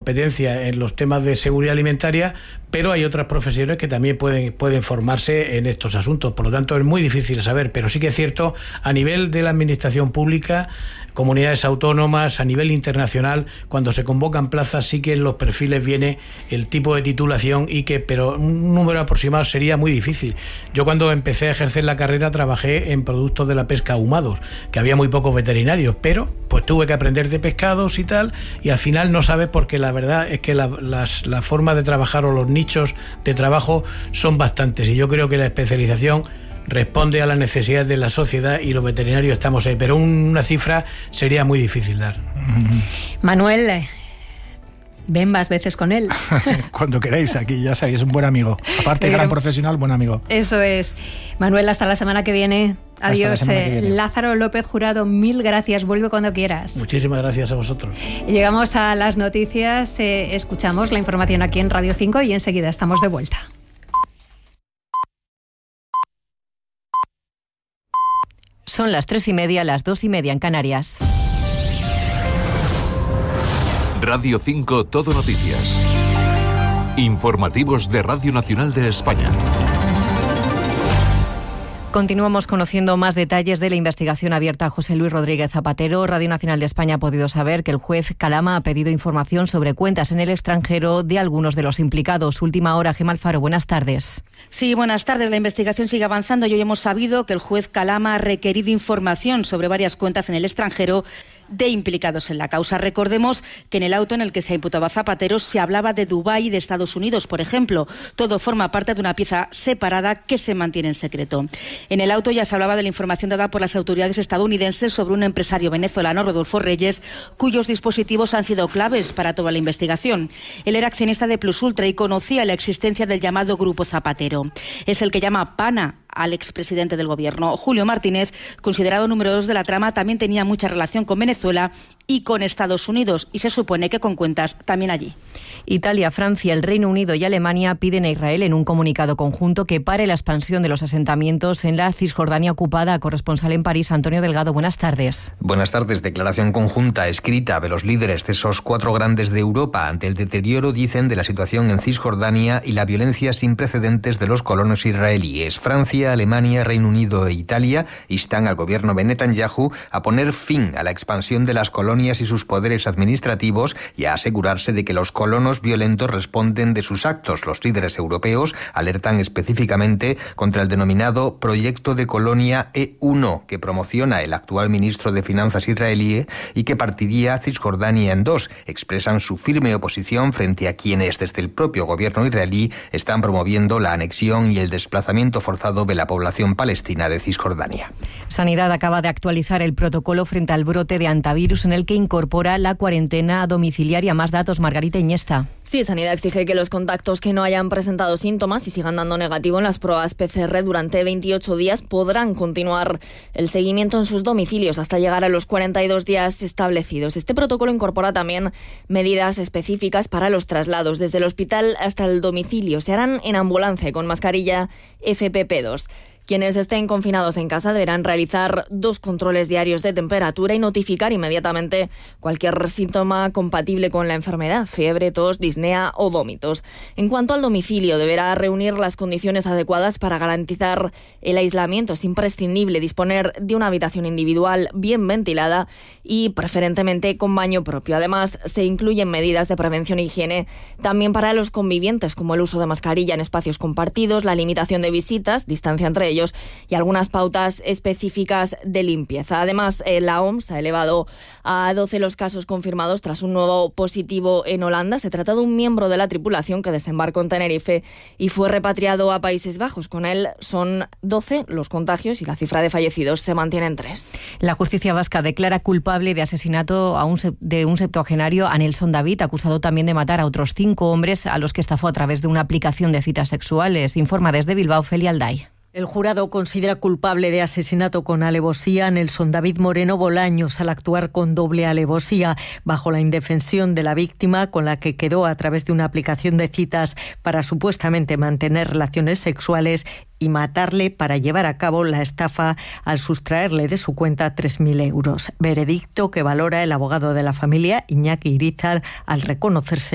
competencia en los temas de seguridad alimentaria, pero hay otras profesiones que también pueden formarse en estos asuntos. Por lo tanto, es muy difícil saber, pero sí que es cierto, a nivel de la administración pública, comunidades autónomas, a nivel internacional, cuando se convocan plazas, sí que en los perfiles viene el tipo de titulación, pero un número aproximado sería muy difícil. Yo cuando empecé a ejercer la carrera trabajé en productos de la pesca ahumados, que había muy pocos veterinarios, pero pues tuve que aprender de pescados y tal, y al final no sabes, porque la verdad es que la forma de trabajar o los nichos de trabajo son bastantes, y yo creo que la especialización responde a las necesidades de la sociedad y los veterinarios estamos ahí, pero una cifra sería muy difícil dar. Manuel, ven más veces con él. Cuando queráis, aquí ya sabéis, es un buen amigo. Aparte, gran profesional, buen amigo. Eso es. Manuel, hasta la semana que viene. Adiós. Lázaro López Jurado, mil gracias. Vuelve cuando quieras. Muchísimas gracias a vosotros. Llegamos a las noticias, escuchamos la información aquí en Radio 5 y enseguida estamos de vuelta. Son las 3:30, las 2:30 en Canarias. Radio 5 Todo Noticias. Informativos de Radio Nacional de España. Continuamos conociendo más detalles de la investigación abierta a José Luis Rodríguez Zapatero. Radio Nacional de España ha podido saber que el juez Calama ha pedido información sobre cuentas en el extranjero de algunos de los implicados. Última hora, Gemma Alfaro, buenas tardes. Sí, buenas tardes. La investigación sigue avanzando y hoy hemos sabido que el juez Calama ha requerido información sobre varias cuentas en el extranjero de implicados en la causa. Recordemos que en el auto en el que se imputaba a Zapatero se hablaba de Dubái y de Estados Unidos, por ejemplo. Todo forma parte de una pieza separada que se mantiene en secreto. En el auto ya se hablaba de la información dada por las autoridades estadounidenses sobre un empresario venezolano, Rodolfo Reyes, cuyos dispositivos han sido claves para toda la investigación. Él era accionista de Plus Ultra y conocía la existencia del llamado Grupo Zapatero. Es el que llama pana al expresidente del gobierno. Julio Martínez, considerado número 2 de la trama, también tenía mucha relación con Venezuela y con Estados Unidos, y se supone que con cuentas también allí. Italia, Francia, el Reino Unido y Alemania piden a Israel en un comunicado conjunto que pare la expansión de los asentamientos en la Cisjordania ocupada. Corresponsal en París, Antonio Delgado, buenas tardes. Buenas tardes. Declaración conjunta escrita de los líderes de esos 4 grandes de Europa ante el deterioro, dicen, de la situación en Cisjordania y la violencia sin precedentes de los colonos israelíes. Francia, Alemania, Reino Unido e Italia instan al gobierno de Netanyahu a poner fin a la expansión de las colonias y sus poderes administrativos y a asegurarse de que los colonos violentos responden de sus actos. Los líderes europeos alertan específicamente contra el denominado Proyecto de Colonia E1, que promociona el actual ministro de Finanzas israelí y que partiría a Cisjordania en 2. Expresan su firme oposición frente a quienes desde el propio gobierno israelí están promoviendo la anexión y el desplazamiento forzado de la población palestina de Cisjordania. Sanidad acaba de actualizar el protocolo frente al brote de hantavirus en el que incorpora la cuarentena domiciliaria. Más datos, Margarita Iniesta. Sí, Sanidad exige que los contactos que no hayan presentado síntomas y sigan dando negativo en las pruebas PCR durante 28 días podrán continuar el seguimiento en sus domicilios hasta llegar a los 42 días establecidos. Este protocolo incorpora también medidas específicas para los traslados desde el hospital hasta el domicilio. Se harán en ambulancia con mascarilla FFP2. Quienes estén confinados en casa deberán realizar 2 controles diarios de temperatura y notificar inmediatamente cualquier síntoma compatible con la enfermedad, fiebre, tos, disnea o vómitos. En cuanto al domicilio, deberá reunir las condiciones adecuadas para garantizar el aislamiento. Es imprescindible disponer de una habitación individual bien ventilada y preferentemente con baño propio. Además, se incluyen medidas de prevención e higiene también para los convivientes, como el uso de mascarilla en espacios compartidos, la limitación de visitas, distancia entre ellos y algunas pautas específicas de limpieza. Además, la OMS ha elevado a 12 los casos confirmados tras un nuevo positivo en Holanda. Se trata de un miembro de la tripulación que desembarcó en Tenerife y fue repatriado a Países Bajos. Con él son 12 los contagios y la cifra de fallecidos se mantiene en 3. La justicia vasca declara culpable de asesinato de un septuagenario, a Nelson David, acusado también de matar a otros 5 hombres a los que estafó a través de una aplicación de citas sexuales. Informa desde Bilbao, Felia Alday. El jurado considera culpable de asesinato con alevosía a Nelson David Moreno Bolaños al actuar con doble alevosía bajo la indefensión de la víctima, con la que quedó a través de una aplicación de citas para supuestamente mantener relaciones sexuales, y matarle para llevar a cabo la estafa al sustraerle de su cuenta 3.000 euros. Veredicto que valora el abogado de la familia, Iñaki Irizar, al reconocerse